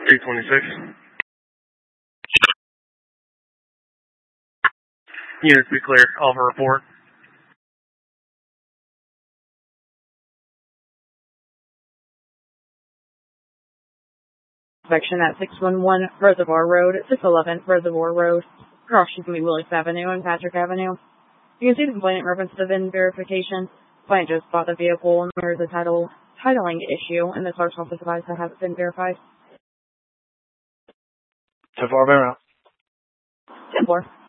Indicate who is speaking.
Speaker 1: 226. Units be clear. Alpha report.
Speaker 2: Inspection at 611 Reservoir Road, 611 Reservoir Road, across from Willis Avenue and Patrick Avenue. You can see the complainant reference to VIN verification. Client just bought the vehicle and there's a titling issue, and the clerk's office advised to have it been verified.
Speaker 3: 10-4,
Speaker 2: 10-4.